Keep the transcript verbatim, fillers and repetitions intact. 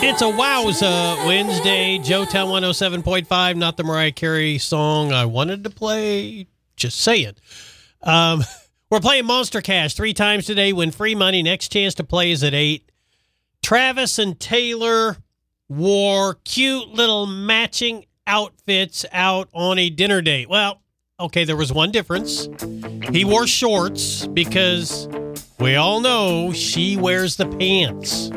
It's a Wowza Wednesday. Joetown one oh seven point five, not the Mariah Carey song I wanted to play. Just saying. Um, we're playing Monster Cash three times today. Win free money. Next chance to play is at eight. Travis and Taylor wore cute little matching outfits out on a dinner date. Well, okay, there was one difference. He wore shorts because we all know she wears the pants.